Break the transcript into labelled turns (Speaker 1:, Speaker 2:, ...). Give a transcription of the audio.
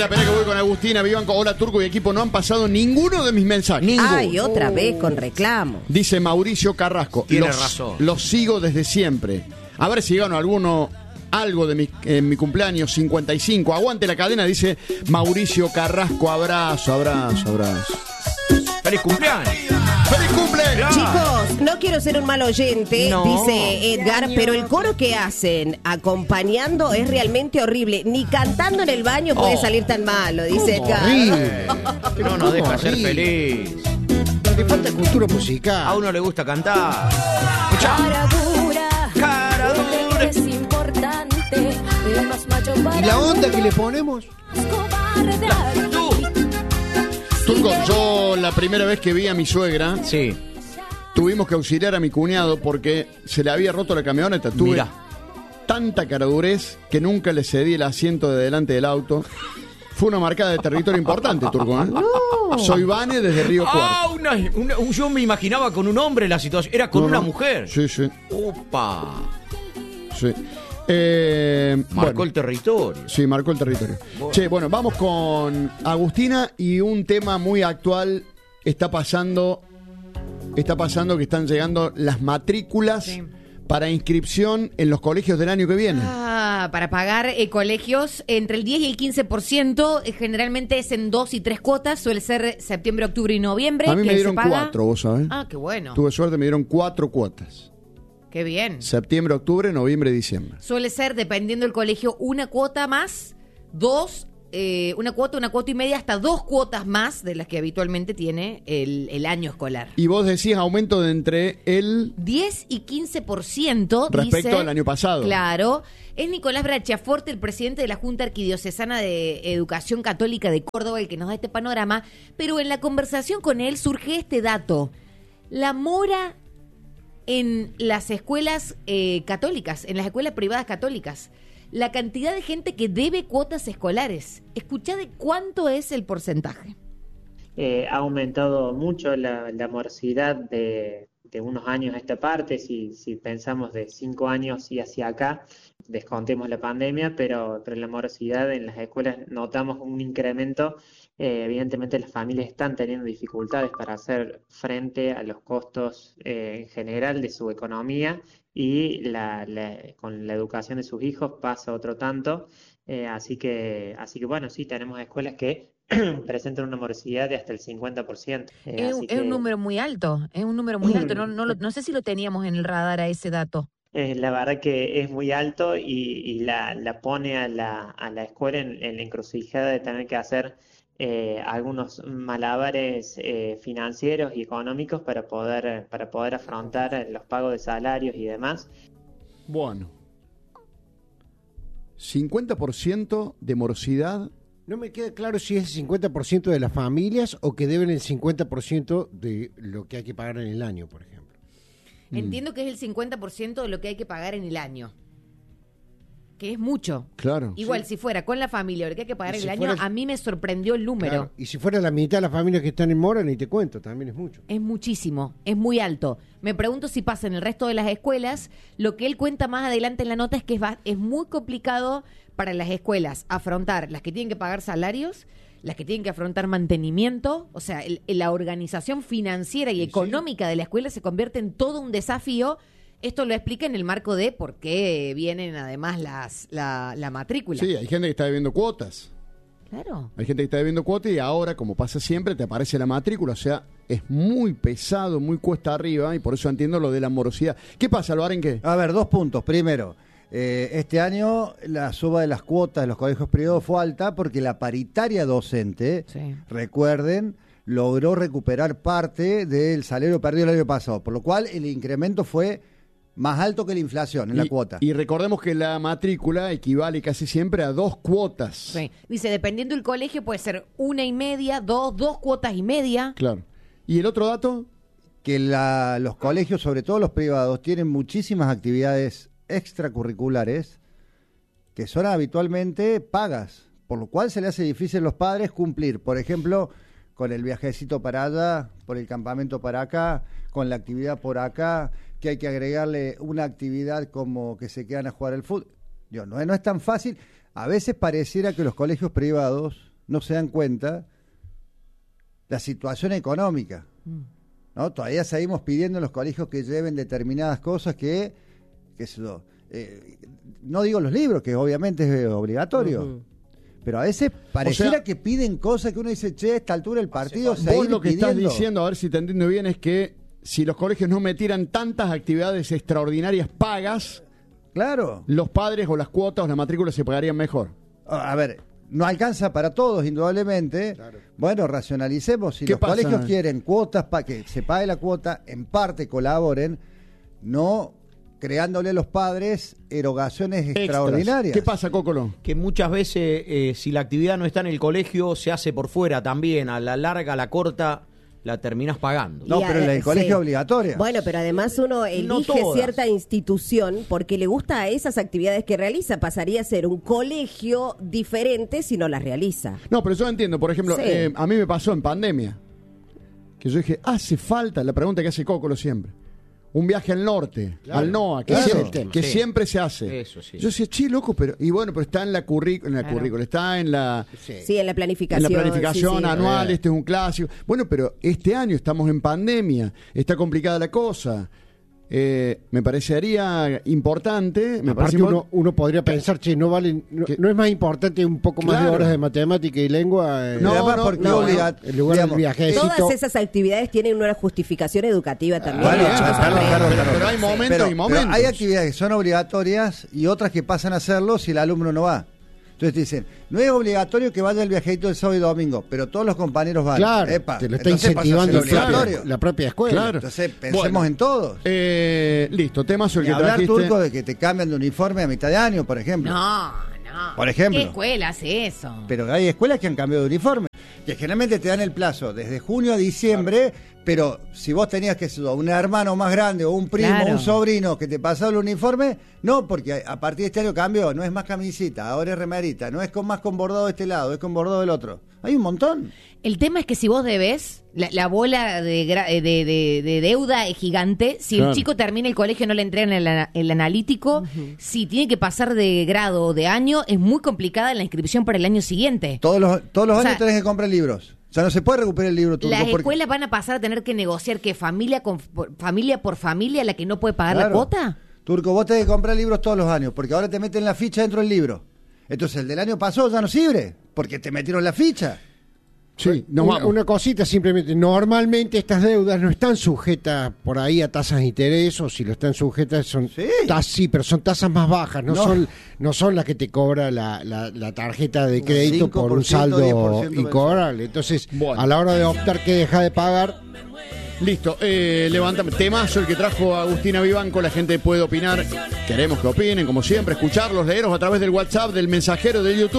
Speaker 1: Espera que voy con Agustina, Vivanco, hola Turco y equipo, no han pasado ninguno de mis mensajes.
Speaker 2: Ninguno.
Speaker 3: Ay, otra vez con reclamo.
Speaker 1: Dice Mauricio Carrasco.
Speaker 2: Tiene razón.
Speaker 1: Los sigo desde siempre. A ver si gano algo de mi cumpleaños 55. Aguante la cadena, dice Mauricio Carrasco. Abrazo.
Speaker 2: ¡Feliz cumpleaños!
Speaker 1: ¡Feliz cumple!
Speaker 3: Chicos, no quiero ser un mal oyente,
Speaker 2: No.
Speaker 3: dice Edgar, pero el coro que hacen acompañando es realmente horrible. Ni cantando en el baño puede salir tan malo, dice Edgar.
Speaker 1: Horrible.
Speaker 2: No nos deja ser
Speaker 4: horrible.
Speaker 2: feliz.
Speaker 4: Le falta cultura musical.
Speaker 2: A uno le gusta cantar. Escuchá.
Speaker 5: Cara dura,
Speaker 2: Cara dura.
Speaker 5: es importante, el más macho para
Speaker 4: ¿Y la onda que le ponemos?
Speaker 5: cobarde.
Speaker 1: Turco, yo la primera vez que vi a mi suegra,
Speaker 2: Sí.
Speaker 1: tuvimos que auxiliar a mi cuñado porque se le había roto la camioneta. Tuve
Speaker 2: Mirá.
Speaker 1: tanta caradurez que nunca le cedí el asiento de delante del auto. Fue una marcada de territorio importante, Turco, ¿eh? Soy Vane desde Río Cuarto.
Speaker 2: Yo me imaginaba con un hombre la situación. Era con
Speaker 1: No,
Speaker 2: una
Speaker 1: no.
Speaker 2: mujer.
Speaker 1: Sí.
Speaker 2: Opa.
Speaker 1: Sí.
Speaker 2: Marcó
Speaker 1: Bueno,
Speaker 2: el territorio.
Speaker 1: sí, marcó el territorio. Che, bueno, vamos con Agustina y un tema muy actual. Está pasando que están llegando las matrículas para inscripción en los colegios del año que viene.
Speaker 6: Para pagar colegios entre el 10 y el 15%, generalmente es en 2 y 3 cuotas, suele ser septiembre, octubre y noviembre.
Speaker 1: A mí me
Speaker 6: que
Speaker 1: dieron
Speaker 6: se paga.
Speaker 1: 4, vos sabés.
Speaker 6: Ah, qué bueno.
Speaker 1: Tuve suerte, me dieron 4 cuotas.
Speaker 6: Qué bien.
Speaker 1: Septiembre, octubre, noviembre, diciembre.
Speaker 6: Suele ser, dependiendo del colegio, una cuota más, una cuota y media, hasta 2 cuotas más de las que habitualmente tiene el año escolar.
Speaker 1: Y vos decís aumento de entre el
Speaker 6: 10 y 15%
Speaker 1: respecto
Speaker 6: dice,
Speaker 1: al año pasado.
Speaker 6: Claro. Es Nicolás Brachiaforte, el presidente de la Junta Arquidiocesana de Educación Católica de Córdoba, el que nos da este panorama. Pero en la conversación con él surge este dato. La mora en las escuelas católicas, en las escuelas privadas católicas. La cantidad de gente que debe cuotas escolares. Escuchá de cuánto es el porcentaje.
Speaker 7: Ha aumentado mucho la morosidad de unos años a esta parte, si pensamos de 5 años y hacia acá, descontemos la pandemia, pero la morosidad en las escuelas notamos un incremento. Evidentemente las familias están teniendo dificultades para hacer frente a los costos en general de su economía y con la educación de sus hijos pasa otro tanto. Así que bueno, sí, tenemos escuelas que presentan una morosidad de hasta el 50%.
Speaker 8: Es un número muy alto, no sé si lo teníamos en el radar a ese dato.
Speaker 7: La verdad que es muy alto y la pone a la escuela en la encrucijada de tener que hacer algunos malabares financieros y económicos para poder afrontar los pagos de salarios y demás.
Speaker 1: Bueno. 50% de morosidad.
Speaker 4: No me queda claro si es el 50% de las familias o que deben el 50% de lo que hay que pagar en el año, por ejemplo.
Speaker 6: Entiendo que es el 50% de lo que hay que pagar en el año. Que es mucho.
Speaker 1: Claro.
Speaker 6: Igual, si fuera con la familia, lo que hay que pagar
Speaker 4: Y
Speaker 6: en
Speaker 4: si
Speaker 6: el año,
Speaker 4: fuera-
Speaker 6: a mí me sorprendió el número.
Speaker 4: Claro, y si fuera la mitad de las familias que están en mora, ni te cuento, también es mucho.
Speaker 6: Es muchísimo, es muy alto. Me pregunto si pasa en el resto de las escuelas. Lo que él cuenta más adelante en la nota es que es muy complicado para las escuelas afrontar las que tienen que pagar salarios, las que tienen que afrontar mantenimiento. O sea, la organización financiera y económica de la escuela se convierte en todo un desafío. Esto lo explica en el marco de por qué vienen además la matrícula.
Speaker 1: Sí, hay gente que está debiendo cuotas.
Speaker 6: Claro.
Speaker 1: Hay gente que está debiendo cuotas y ahora, como pasa siempre, te aparece la matrícula. O sea, es muy pesado, muy cuesta arriba y por eso entiendo lo de la morosidad. ¿Qué pasa, Alvar, en qué?
Speaker 9: A ver, 2 puntos. Primero, este año la suba de las cuotas de los colegios privados fue alta porque la paritaria docente,
Speaker 6: Sí.
Speaker 9: recuerden, logró recuperar parte del salario perdido el año pasado, por lo cual el incremento fue más alto que la inflación en la cuota.
Speaker 1: Y recordemos que la matrícula equivale casi siempre a 2 cuotas.
Speaker 6: Sí. Dice, dependiendo del colegio, puede ser 1,5, 2 cuotas y media.
Speaker 1: Claro. ¿Y el otro dato?
Speaker 9: Que los colegios, sobre todo los privados, tienen muchísimas actividades extracurriculares que son habitualmente pagas, por lo cual se le hace difícil a los padres cumplir, por ejemplo, con el viajecito para allá, por el campamento para acá, con la actividad por acá, que hay que agregarle una actividad como que se quedan a jugar al fútbol. No es tan fácil. A veces pareciera que los colegios privados no se dan cuenta la situación económica. ¿No? Todavía seguimos pidiendo en los colegios que lleven determinadas cosas que no digo los libros, que obviamente es obligatorio. Pero a veces pareciera que piden cosas que uno dice, che, a esta altura del partido
Speaker 1: vos lo que estás diciendo, a ver si te entiendo bien, es que si los colegios no metieran tantas actividades extraordinarias pagas,
Speaker 9: claro,
Speaker 1: los padres o las cuotas o las matrículas se pagarían mejor.
Speaker 9: A ver, no alcanza para todos, indudablemente. Claro. Bueno, racionalicemos. Si los colegios quieren cuotas para que se pague la cuota, en parte colaboren, no creándole a los padres erogaciones extraordinarias.
Speaker 1: ¿Qué pasa, Cócolo?
Speaker 2: Que muchas veces, si la actividad no está en el colegio, se hace por fuera también. A la larga, a la corta, la terminás pagando.
Speaker 9: No, pero en el colegio es obligatoria.
Speaker 3: Bueno, pero además uno elige cierta institución porque le gusta a esas actividades que realiza. Pasaría a ser un colegio diferente si no las realiza.
Speaker 1: No, pero yo entiendo. Por ejemplo, a mí me pasó en pandemia. Que yo dije, hace falta, la pregunta que hace Cócolo siempre, un viaje al norte, al NOA, que siempre se hace.
Speaker 2: Eso, sí.
Speaker 1: Yo decía, che, loco, pero está en la currícula, está en la...
Speaker 3: Sí, en la planificación.
Speaker 1: En la planificación anual, este es un clásico. Bueno, pero este año estamos en pandemia, está complicada la cosa. Me parecería importante.
Speaker 4: Aparte uno podría pensar, che, no es más importante un poco más de horas de matemática y lengua.
Speaker 1: En lugar
Speaker 4: del viajecito.
Speaker 3: Todas esas actividades tienen una justificación educativa también.
Speaker 1: Pero hay momentos y momentos.
Speaker 9: Pero hay actividades que son obligatorias y otras que pasan a hacerlo si el alumno no va. Entonces te dicen, no es obligatorio que vaya el viajito el sábado y domingo, pero todos los compañeros van.
Speaker 4: Claro, te lo está incentivando la propia escuela.
Speaker 1: Claro.
Speaker 9: Entonces pensemos en todos.
Speaker 1: Listo, temazo el que
Speaker 9: hablar,
Speaker 1: trajiste.
Speaker 9: Turco, de que te cambian de uniforme a mitad de año, por ejemplo.
Speaker 6: No.
Speaker 9: Por ejemplo.
Speaker 6: ¿Qué escuela hace eso?
Speaker 9: Pero hay escuelas que han cambiado de uniforme, que generalmente te dan el plazo desde junio a diciembre, pero si vos tenías un hermano más grande o un primo, un sobrino que te pasaba el uniforme, no, porque a partir de este año cambió, no es más camisita, ahora es remerita, no es más con bordado de este lado, es con bordado del otro. Hay un montón.
Speaker 6: El tema es que si vos debés, la de deuda es gigante. Si el chico termina el colegio y no le entregan el analítico, si tiene que pasar de grado o de año, es muy complicada la inscripción para el año siguiente.
Speaker 9: Todos los años tenés que comprar libros. O sea, no se puede recuperar el libro Turco.
Speaker 6: Las escuelas van a pasar a tener que negociar que familia por familia la que no puede pagar la cuota.
Speaker 9: Turco, vos tenés que comprar libros todos los años, porque ahora te meten la ficha dentro del libro. Entonces el del año pasado ya no sirve, porque te metieron la ficha.
Speaker 1: Sí,
Speaker 4: una cosita simplemente. Normalmente estas deudas no están sujetas por ahí a tasas de interés, o si lo están sujetas son pero son tasas más bajas, no son las que te cobra la tarjeta de crédito por un saldo incobrable. Entonces, a la hora de optar que deja de pagar.
Speaker 1: Listo, levántame. Temazo el que trajo Agustina Vivanco. La gente puede opinar. Queremos que opinen, como siempre, escucharlos, leeros a través del WhatsApp, del mensajero, del YouTube.